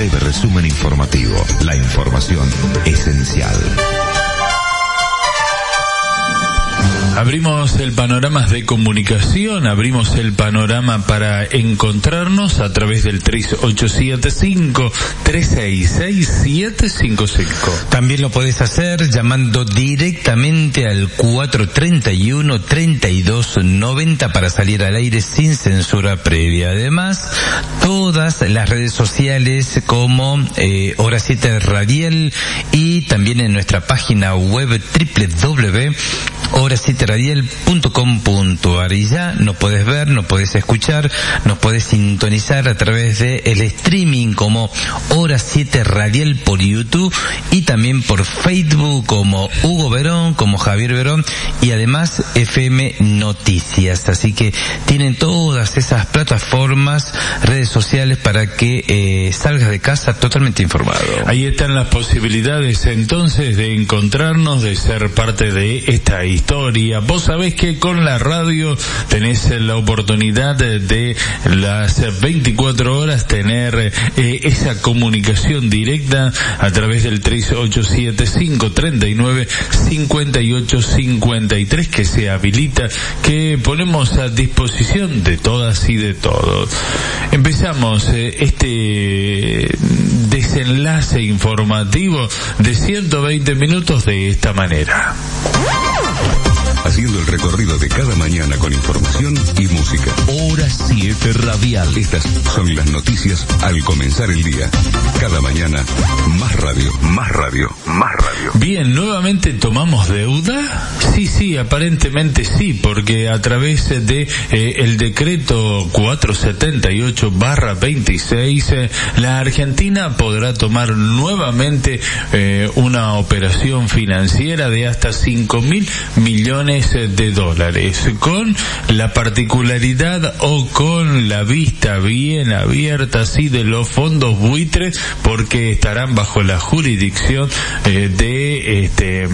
breve resumen informativo. La información esencial. Abrimos el panorama de comunicación, abrimos el panorama para encontrarnos a través del 3875-366-755. También lo podés hacer llamando directamente al 431-3290 para salir al aire sin censura previa. Además, todas las redes sociales como Hora 7 Radial y también en nuestra página web www.hora7radial.com.ar. Y ya nos podés ver, nos podés escuchar, nos podés sintonizar a través de el streaming como Hora 7 Radial por YouTube y también por Facebook como Hugo Verón, como Javier Verón y además FM Noticias. Así que tienen todas esas plataformas, redes sociales para que salgas de casa totalmente informado. Ahí están las posibilidades entonces de encontrarnos, de ser parte de esta historia. Vos sabés que con la radio tenés la oportunidad de las 24 horas tener esa comunicación directa a través del 3875-39-5853 que se habilita, que ponemos a disposición de todas y de todos. Empezamos este desenlace informativo de 120 minutos de esta manera. Haciendo el recorrido de cada mañana con información y música. Hora 7 Radial. Estas son las noticias al comenzar el día. Cada mañana, más radio, más radio, más radio. Bien, ¿nuevamente tomamos deuda? Sí, aparentemente sí, porque a través de el decreto 478/26, la Argentina podrá tomar nuevamente una operación financiera de hasta 5.000 millones de dólares, con la particularidad o con la vista bien abierta así de los fondos buitres, porque estarán bajo la jurisdicción de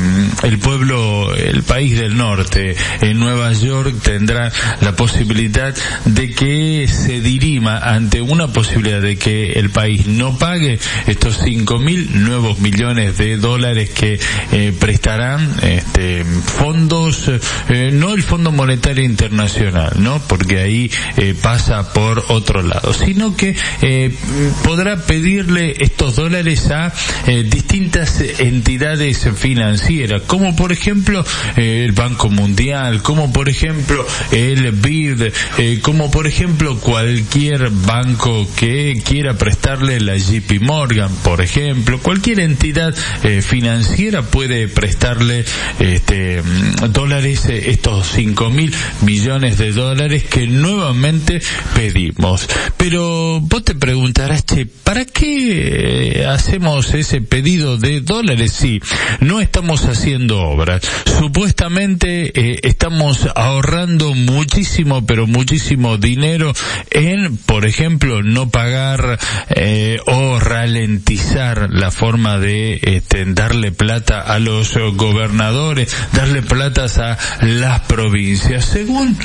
el país del norte. En Nueva York tendrá la posibilidad de que se dirima ante una posibilidad de que el país no pague estos 5.000 nuevos millones de dólares que prestarán fondos, no el Fondo Monetario Internacional, ¿no? Porque ahí pasa por otro lado, sino que podrá pedirle estos dólares a distintas entidades financieras, como por ejemplo el Banco Mundial, como por ejemplo el BID, como por ejemplo cualquier banco que quiera prestarle, la JP Morgan, por ejemplo, cualquier entidad financiera puede prestarle dólares, estos 5.000 millones de dólares que nuevamente pedimos. Pero vos te preguntarás, ¿para qué hacemos ese pedido de dólares si no estamos haciendo obras? Supuestamente estamos ahorrando muchísimo, pero muchísimo dinero en, por ejemplo, no pagar o ralentizar la forma de darle plata a los gobernadores, darle plata a las provincias. Según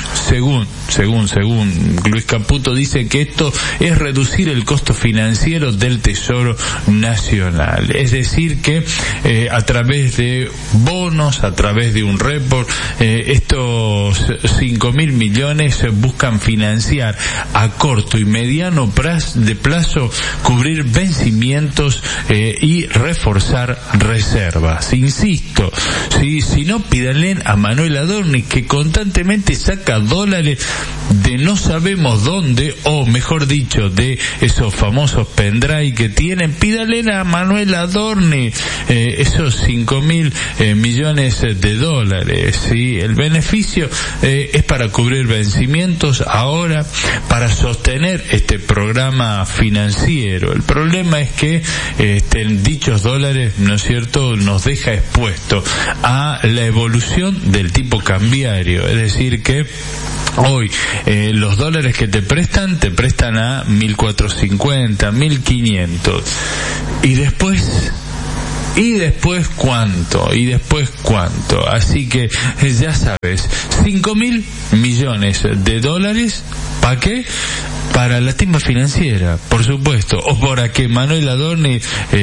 Luis Caputo, dice que esto es reducir el costo financiero del Tesoro Nacional. Es decir que a través de bonos, a través de un report, estos 5.000 millones buscan financiar a corto y mediano plazo, cubrir vencimientos y reforzar reservas. Insisto, si no, pídanle a Manuel Adorni, que constantemente saca dólares de no sabemos dónde, o mejor dicho, de esos famosos pendrive que tienen. Pídale a Manuel Adorni esos 5.000 millones de dólares, ¿sí? El beneficio es para cubrir vencimientos ahora, para sostener este programa financiero. El problema es que dichos dólares, ¿no es cierto?, nos deja expuesto a la evolución del tipo cambiario. Es decir que hoy los dólares que te prestan a 1.450, 1.500. ¿Y después cuánto? Así que ya sabes, 5.000 millones de dólares, ¿para qué? para la timba financiera, por supuesto, o para que Manuel Adorni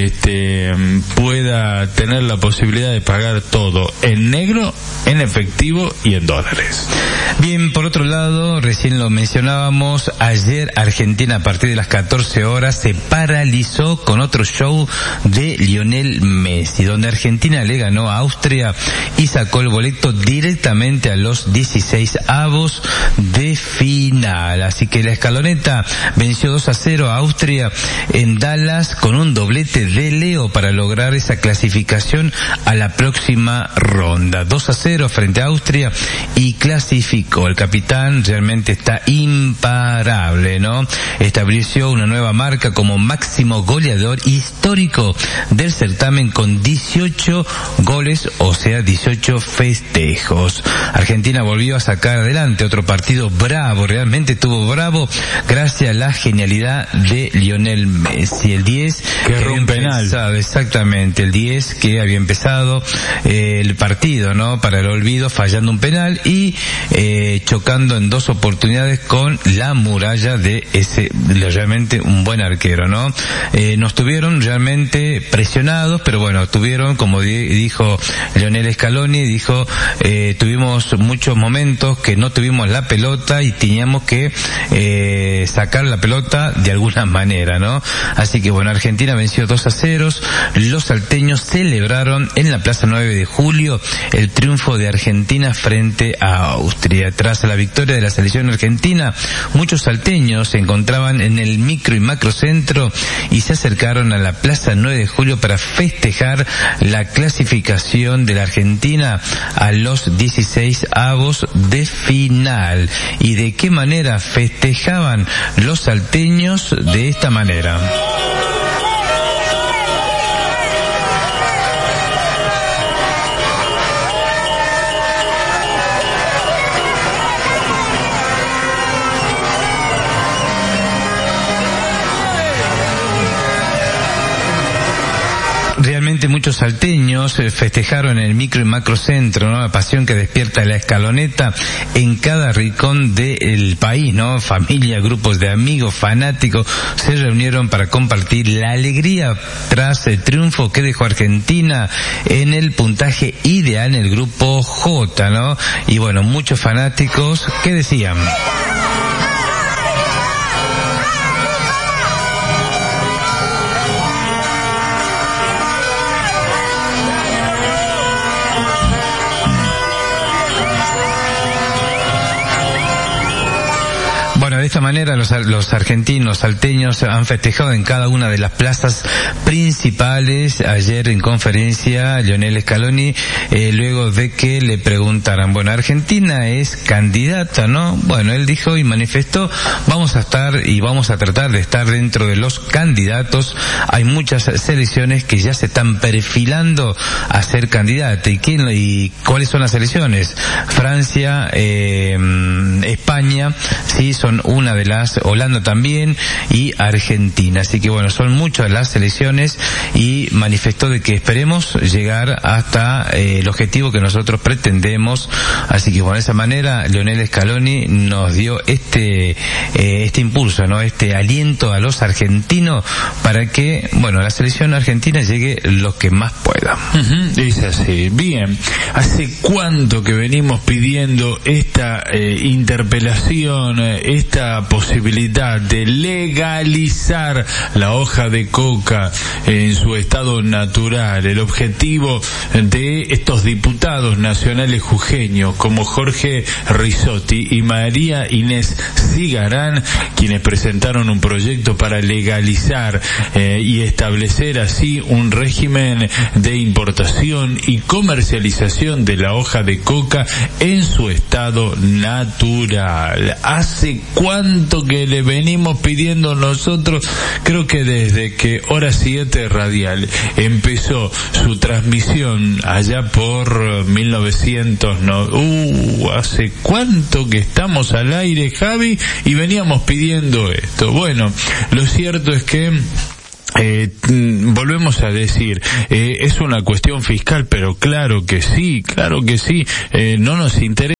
pueda tener la posibilidad de pagar todo en negro, en efectivo y en dólares. Bien, por otro lado, recién lo mencionábamos, ayer Argentina a partir de las 14 horas se paralizó con otro show de Lionel Messi, donde Argentina le ganó a Austria y sacó el boleto directamente a los 16avos de final. Así que la escaloneta venció 2-0 a Austria en Dallas con un doblete de Leo para lograr esa clasificación a la próxima ronda. 2-0 frente a Austria y clasificó. El capitán realmente está imparable, ¿no? Estableció una nueva marca como máximo goleador histórico del certamen con 18 goles, o sea, 18 festejos. Argentina volvió a sacar adelante otro partido bravo, realmente estuvo bravo gracias a la genialidad de Lionel Messi. El 10 que erró un penal. Exactamente, el 10 que había empezado el partido, ¿no? Para el olvido, fallando un penal y chocando en 2 oportunidades con la muralla de ese, realmente un buen arquero, ¿no? Nos tuvieron realmente presionados, pero bueno, tuvieron, como dijo Lionel Scaloni, dijo, tuvimos muchos momentos que no tuvimos la pelota y teníamos que sacar la pelota de alguna manera, ¿no? Así que bueno, Argentina venció 2-0, los salteños celebraron en la Plaza 9 de Julio el triunfo de Argentina frente a Austria. Tras la victoria de la selección argentina, muchos salteños se encontraban en el micro y macrocentro y se acercaron a la Plaza 9 de Julio para festejar la clasificación de la Argentina a los 16avos de final. ¿Y de qué manera festejaban los salteños? De esta manera. Realmente muchos salteños festejaron en el micro y macrocentro, ¿no? La pasión que despierta la escaloneta en cada rincón del país, ¿no? Familia, grupos de amigos, fanáticos se reunieron para compartir la alegría tras el triunfo que dejó Argentina en el puntaje ideal en el grupo J, ¿no? Y bueno, muchos fanáticos que decían: de esta manera los argentinos salteños han festejado en cada una de las plazas principales. Ayer en conferencia Lionel Scaloni, luego de que le preguntaran, bueno, Argentina es candidata, ¿no? Bueno, él dijo y manifestó, vamos a estar y vamos a tratar de estar dentro de los candidatos. Hay muchas selecciones que ya se están perfilando a ser candidata. ¿Y cuáles son las selecciones? Francia, España, sí, son una de las, Holanda también, y Argentina. Así que bueno, son muchas las selecciones y manifestó de que esperemos llegar hasta el objetivo que nosotros pretendemos. Así que bueno, de esa manera Lionel Scaloni nos dio este impulso, ¿no? Este aliento a los argentinos para que, bueno, la selección argentina llegue lo que más pueda. Es así. Bien, ¿hace cuánto que venimos pidiendo esta interpelación, esta posibilidad de legalizar la hoja de coca en su estado natural? El objetivo de estos diputados nacionales jujeños como Jorge Risotti y María Inés Cigarán, quienes presentaron un proyecto para legalizar y establecer así un régimen de importación y comercialización de la hoja de coca en su estado natural. ¿Hace cuánto que le venimos pidiendo nosotros? Creo que desde que Hora 7 Radial empezó su transmisión allá por 1900, hace cuánto que estamos al aire, Javi, y veníamos pidiendo esto. Bueno, lo cierto es que volvemos a decir, es una cuestión fiscal, pero claro que sí, no nos interesa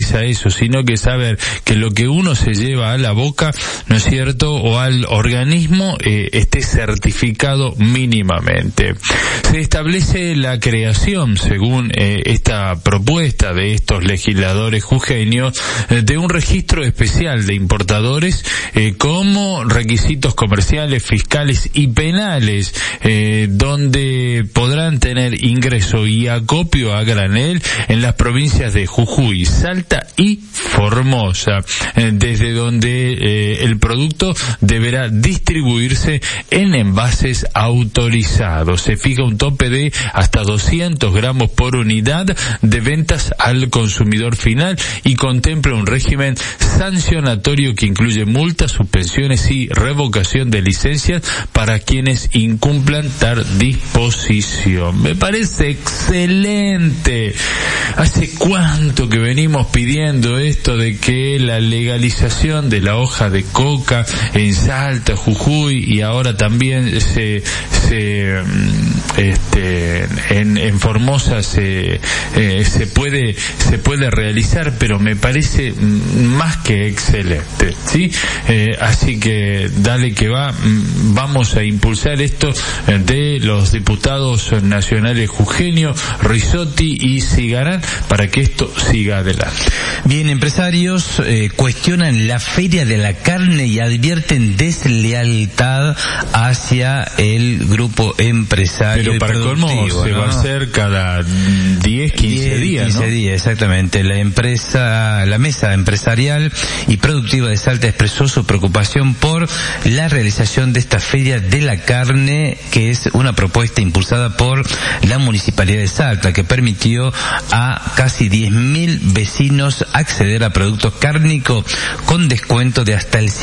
garantiza eso, sino que saber que lo que uno se lleva a la boca, ¿no es cierto?, o al organismo, esté certificado mínimamente. Se establece la creación, según esta propuesta de estos legisladores jujeños, de un registro especial de importadores como requisitos comerciales, fiscales y penales, donde podrán tener ingreso y acopio a granel en las provincias de Jujuy, Salta y Formosa, desde donde el producto deberá distribuirse en envases autorizados. Se fija un tope de hasta 200 gramos por unidad de ventas al consumidor final y contempla un régimen sancionatorio que incluye multas, suspensiones y revocación de licencias para quienes incumplan tal disposición. Me parece excelente. ¿Hace cuánto que venimos pidiendo esto de que la legalización de la hoja de coca en Salta, Jujuy, y ahora también en Formosa se puede realizar, pero me parece más que excelente, ¿sí? Así que dale que vamos a impulsar esto de los diputados nacionales jujeños, Risotti y Cigarán, para que esto siga adelante. Bien, empresarios cuestionan la Feria de la Carne y advierten deslealtad hacia el grupo empresario. Pero para colmo se va a hacer cada 10, 15 días, 15 días, exactamente. La mesa empresarial y productiva de Salta expresó su preocupación por la realización de esta Feria de la Carne, que es una propuesta impulsada por la Municipalidad de Salta, que permitió a casi 10.000 vecinos acceder a productos cárnicos con descuento de hasta el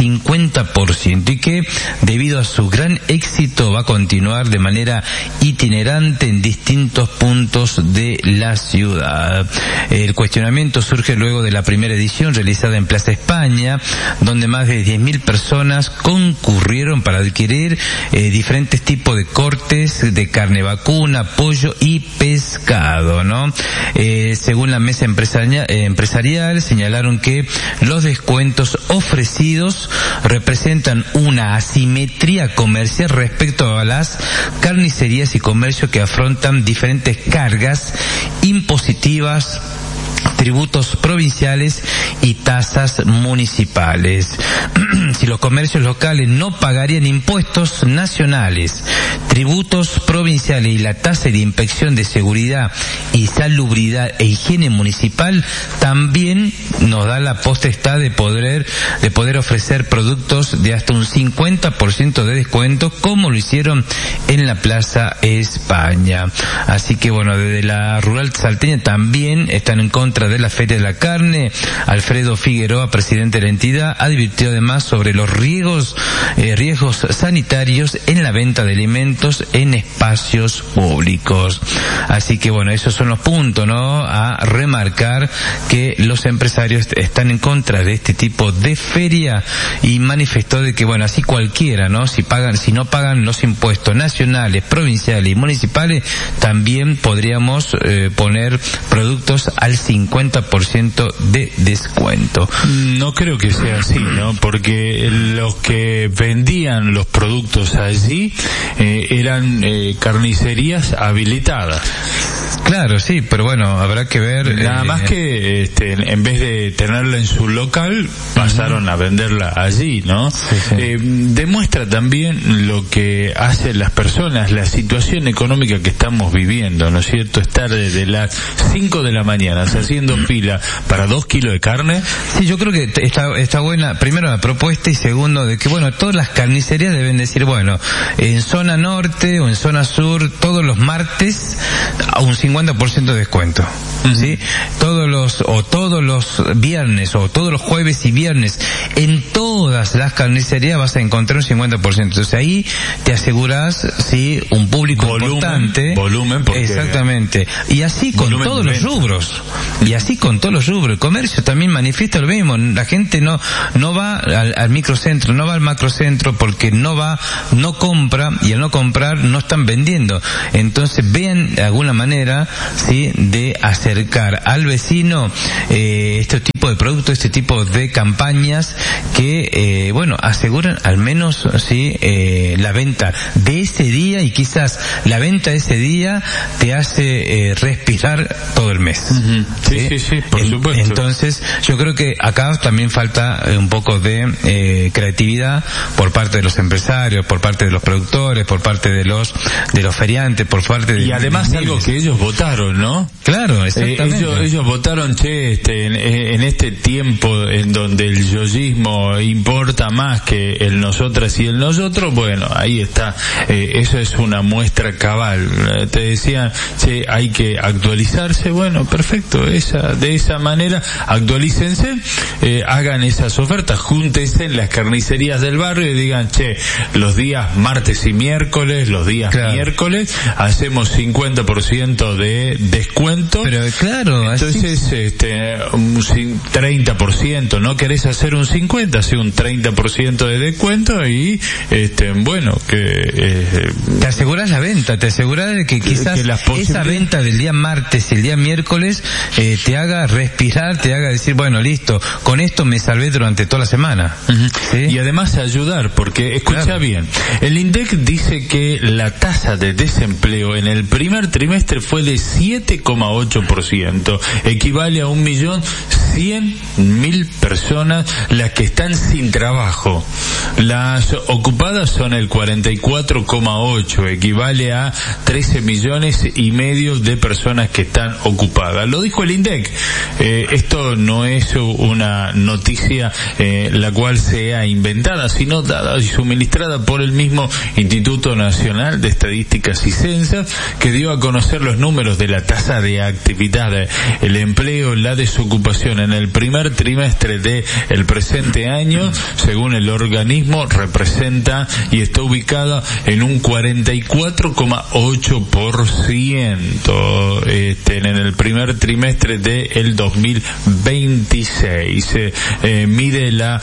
50% y que, debido a su gran éxito, va a continuar de manera itinerante en distintos puntos de la ciudad. El cuestionamiento surge luego de la primera edición realizada en Plaza España, donde más de 10.000 personas concurrieron para adquirir diferentes tipos de cortes de carne vacuna, pollo y pescado, ¿no? Según la mesa empresarial, señalaron que los descuentos ofrecidos representan una asimetría comercial respecto a las carnicerías y comercios que afrontan diferentes cargas impositivas, tributos provinciales y tasas municipales. Si los comercios locales no pagarían impuestos nacionales, tributos provinciales y la tasa de inspección de seguridad y salubridad e higiene municipal, también nos da la potestad de poder ofrecer productos de hasta un 50% de descuento, como lo hicieron en la Plaza España. Así que bueno, desde la rural salteña también están en contra de la Feria de la Carne. Alfredo Figueroa, presidente de la entidad, advirtió además sobre los riesgos sanitarios en la venta de alimentos en espacios públicos. Así que bueno, esos son los puntos, ¿no?, a remarcar, que los empresarios están en contra de este tipo de feria, y manifestó de que bueno, así cualquiera, ¿no?, si no pagan los impuestos nacionales, provinciales y municipales, también podríamos poner productos al 50% de descuento. No creo que sea así, ¿no? Porque los que vendían los productos allí eran carnicerías habilitadas. Claro, sí, pero bueno, habrá que ver. Nada más que en vez de tenerla en su local, pasaron a venderla allí, ¿no? Sí, sí. Demuestra también lo que hacen las personas, la situación económica que estamos viviendo, ¿no es cierto? Estar desde las 5 de la mañana haciendo fila para 2 kilos de carne. Sí, yo creo que está buena, primero la propuesta, y segundo de que bueno, todas las carnicerías deben decir, bueno, en zona norte o en zona sur, todos los martes a un 50% de descuento. ¿Sí? Todos los viernes o todos los jueves y viernes en todas las carnicerías vas a encontrar un 50%. Entonces ahí te aseguras, sí, un público importante. Volumen, porque exactamente. Y así con todos los rubros. Y así con todos los rubros. El comercio también manifiesta lo mismo. La gente no va al microcentro, no va al macrocentro, porque no compra, y al no comprar comprar no están vendiendo. Entonces vean de alguna manera, ¿sí?, de acercar al vecino este tipo de productos, este tipo de campañas que aseguran al menos la venta de ese día, y quizás la venta de ese día te hace respirar todo el mes. Uh-huh. Sí, por supuesto. Entonces yo creo que acá también falta un poco de creatividad por parte de los empresarios, por parte de los productores, por parte de los feriantes, por parte de... Y además algo que ellos votaron, ¿no? Claro, exactamente. Ellos votaron, en este tiempo en donde el yoyismo importa más que el nosotras y el nosotros, bueno, ahí está, eso es una muestra cabal. Te decían, hay que actualizarse, bueno, perfecto, de esa manera, actualícense, hagan esas ofertas, júntense en las carnicerías del barrio y digan, los días martes y miércoles, miércoles, hacemos 50% de descuento. Pero claro, entonces, un 30%, no querés hacer un 50%, hace un 30% de descuento y, te aseguras la venta, te aseguras de que quizás esa venta del día martes y el día miércoles te haga respirar, te haga decir, bueno, listo, con esto me salvé durante toda la semana. Uh-huh. ¿Sí? Y además ayudar, porque escucha bien, el INDEC dice que la tasa de desempleo en el primer trimestre fue de 7,8%, equivale a 1.100.000 personas las que están sin trabajo. Las ocupadas son el 44,8%, equivale a 13 millones y medio de personas que están ocupadas. Lo dijo el INDEC. Esto no es una noticia la cual sea inventada, sino dada y suministrada por el mismo Instituto Nacional de Estadísticas y Censas, que dio a conocer los números de la tasa de actividad, el empleo, la desocupación en el primer trimestre del presente año. Según el organismo, representa y está ubicada en un 44,8% en el primer trimestre del 2026. Mide la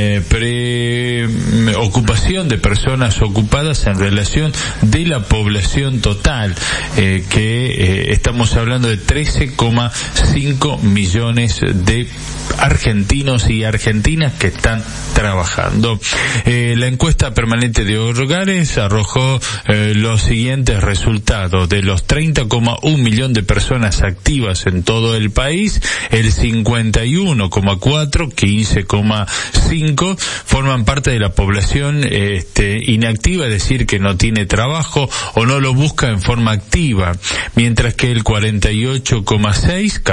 preocupación de personas ocupadas en relación de la población total, que estamos hablando de 13,5 millones de argentinos y argentinas que están trabajando. La encuesta permanente de hogares arrojó los siguientes resultados: de los 30,1 millones de personas activas en todo el país, el 51,4, 15,5 forman parte de la población inactiva, es decir, que no tiene trabajo o no lo busca en forma activa, mientras que el 48,6,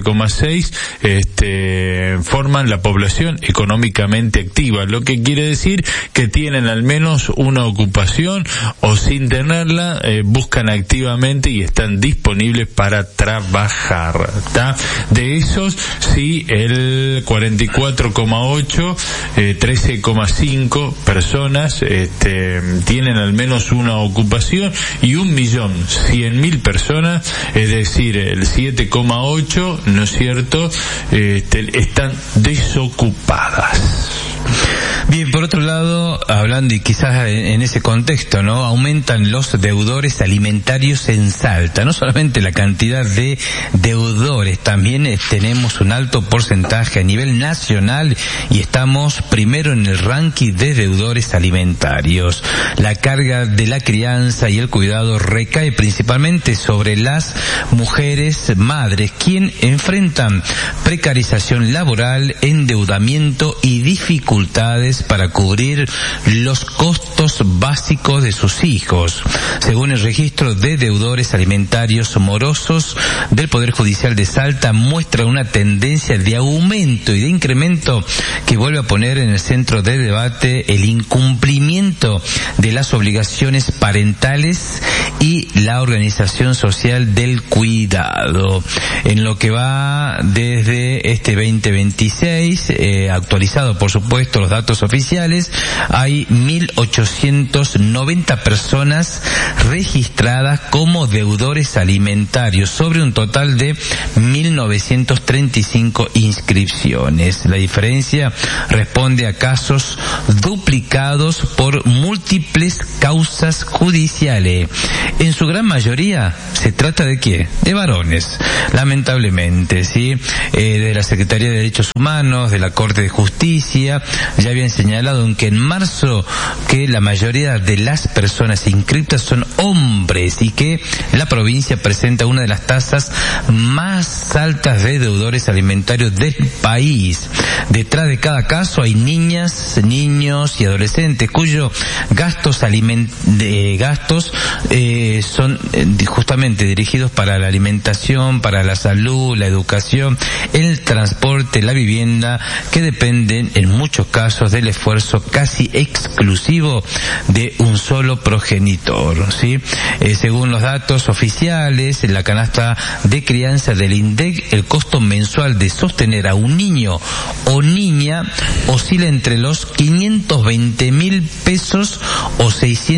14,6 forman la población económicamente activa, lo que quiere decir que tienen al menos una ocupación o, sin tenerla, buscan activamente y están disponibles para trabajar. ¿Tá? De esos, sí, el 44,8, 13,5 personas tienen al menos una ocupación, y 1.100.000 personas, es decir, el 7,8, ¿no es cierto?, están desocupadas. Bien, por otro lado, hablando y quizás en ese contexto, ¿no?, aumentan los deudores alimentarios en Salta. No solamente la cantidad de deudores, también tenemos un alto porcentaje a nivel nacional y estamos primero en el ranking de deudores alimentarios. La carga de la crianza y el cuidado recae principalmente sobre las mujeres madres, quien enfrentan precarización laboral, endeudamiento y dificultades para cubrir los costos básicos de sus hijos. Según el registro de deudores alimentarios morosos del Poder Judicial de Salta, muestra una tendencia de aumento y de incremento que vuelve a poner en el centro de debate el incumplimiento de las obligaciones parentales y la Organización Social del Cuidado. En lo que va desde este 2026, actualizado por supuesto los datos oficiales, hay 1.890 personas registradas como deudores alimentarios sobre un total de 1.935 inscripciones. La diferencia responde a casos duplicados por múltiples causas judiciales. En su gran mayoría se trata de ¿qué? De varones, lamentablemente, ¿sí? De la Secretaría de Derechos Humanos, de la Corte de Justicia, ya habían señalado que en marzo que la mayoría de las personas inscritas son hombres y que la provincia presenta una de las tasas más altas de deudores alimentarios del país. Detrás de cada caso hay niñas, niños y adolescentes cuyos gastos son justamente dirigidos para la alimentación, para la salud, la educación, el transporte, la vivienda, que dependen en muchos casos del esfuerzo casi exclusivo de un solo progenitor, ¿sí? Según los datos oficiales, en la canasta de crianza del INDEC, el costo mensual de sostener a un niño o niña oscila entre los 520.000 pesos o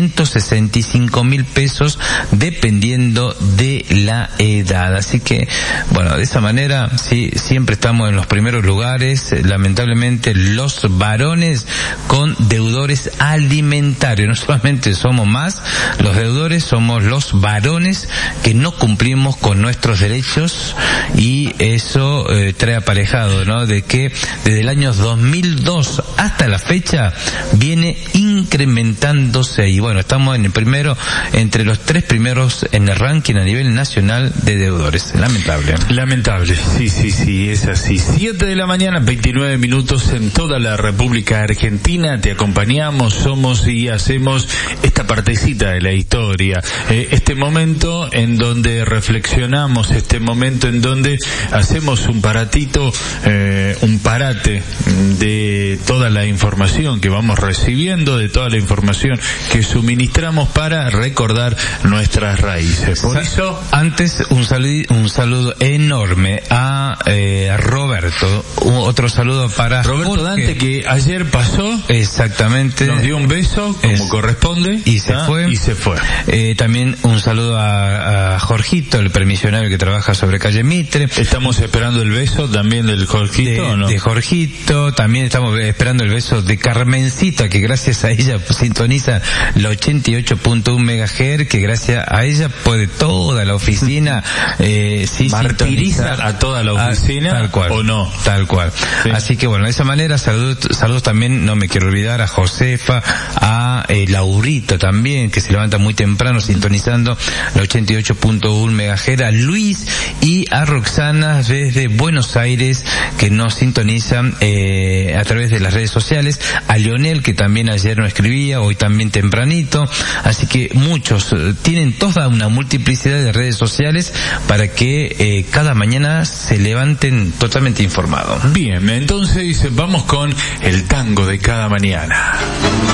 665.000 pesos dependiendo de la edad. Así que, bueno, de esa manera, sí, siempre estamos en los primeros lugares, lamentablemente, los varones con deudores alimentarios. No solamente somos más los deudores, somos los varones que no cumplimos con nuestros derechos, y eso trae aparejado, ¿no?, de que desde el año 2002 hasta la fecha viene incrementándose, y bueno, estamos en el primero, entre los 3 primeros en el ranking a nivel nacional de deudores. Lamentable, sí, es así. 7 de la mañana, 29 minutos en toda la República Argentina. Te acompañamos, somos y hacemos esta partecita de la historia, este momento en donde reflexionamos, este momento en donde hacemos un paratito, un parate de toda la información que vamos recibiendo, de toda la información que suministramos para recordar nuestras raíces. Por eso, antes un saludo enorme a Roberto, otro saludo para Roberto Jorge Dante, que ayer pasó, exactamente, nos dio un beso como corresponde y se fue. También un saludo a Jorgito, el permisionario que trabaja sobre calle Mitre. Estamos esperando el beso también del Jorgito, ¿o no? De Jorgito, también estamos esperando el beso de Carmencita, que gracias a ella sintoniza la 88.1 MHz, que gracias a ella puede toda la oficina martirizar a toda la oficina, tal cual, o no. Tal cual. Sí. Así que bueno, de esa manera saludos también, no me quiero olvidar, a Josefa, a Laurita también, que se levanta muy temprano sintonizando la 88.1 MHz, a Luis y a Roxana desde Buenos Aires, que nos sintonizan a través de las redes sociales, a Lionel, que también ayer nos escribía, hoy también tempranito. Así que muchos tienen toda una multiplicidad de redes sociales para que cada mañana se levanten totalmente informados. Bien, entonces vamos con el tango de cada mañana.